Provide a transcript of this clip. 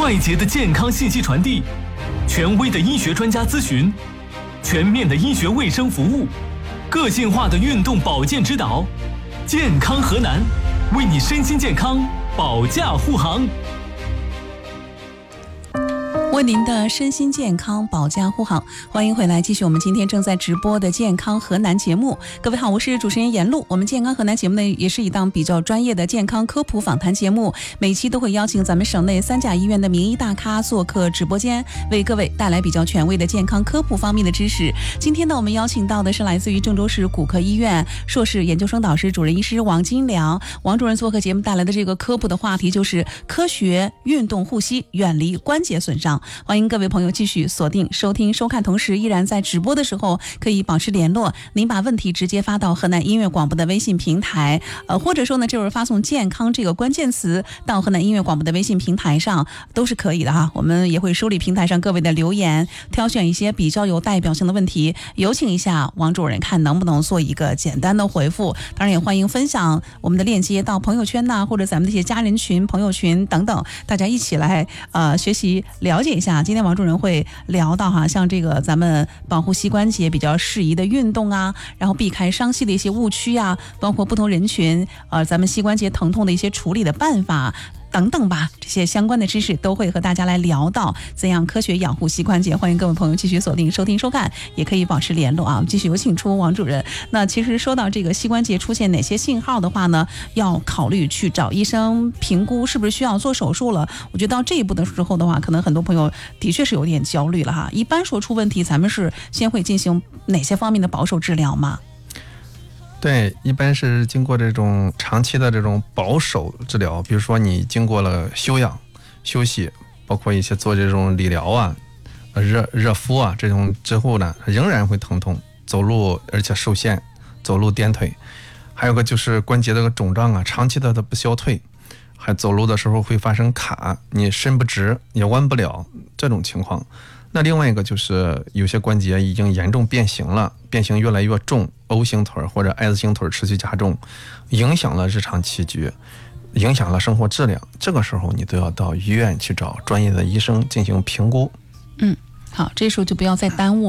快捷的健康信息传递，权威的医学专家咨询，全面的医学卫生服务，个性化的运动保健指导。健康河南，为你身心健康保驾护航。 为您的身心健康保驾护航，欢迎回来，继续我们今天正在直播的健康河南节目。各位好，我是主持人闫露。我们健康河南节目呢，也是一档比较专业的健康科普访谈节目，每期都会邀请咱们省内3甲医院的名医大咖做客直播间，为各位带来比较权威的健康科普方面的知识。今天呢，我们邀请到的是来自于郑州市骨科医院硕士研究生导师主任医师王金良。王主任做客节目带来的这个科普的话题就是科学运动护膝，远离关节损伤。欢迎各位朋友继续锁定收听收看，同时依然在直播的时候可以保持联络，您把问题直接发到河南音乐广播的微信平台，或者说呢就是发送健康这个关键词到河南音乐广播的微信平台上都是可以的哈。我们也会梳理平台上各位的留言，挑选一些比较有代表性的问题，有请一下王主任看能不能做一个简单的回复。当然也欢迎分享我们的链接到朋友圈呐，或者咱们这些家人群、朋友群等等，大家一起来学习了解一下。今天王主任会聊到哈，像这个咱们保护膝关节比较适宜的运动啊，然后避开伤膝的一些误区啊，包括不同人群咱们膝关节疼痛的一些处理的办法等等吧，这些相关的知识都会和大家来聊到怎样科学养护膝关节。欢迎各位朋友继续锁定收听收看，也可以保持联络啊。继续有请出王主任。那其实说到这个膝关节出现哪些信号的话呢，要考虑去找医生评估是不是需要做手术了。我觉得到这一步的时候的话，可能很多朋友的确是有点焦虑了哈。一般说出问题，咱们是先会进行哪些方面的保守治疗吗？ 对，一般是经过这种长期的这种保守治疗，比如说你经过了休养、休息，包括一些做这种理疗啊、热敷啊这种之后呢，仍然会疼痛，走路而且受限，走路颠腿。还有个就是关节的肿胀啊，长期的它不消退，还走路的时候会发生卡，你伸不直也弯不了这种情况。那另外一个就是有些关节已经严重变形了，变形越来越重，O 型腿或者 S 型腿持续加重，影响了日常起居，影响了生活质量，这个时候你都要到医院去找专业的医生进行评估。 好，这时候就不要再耽误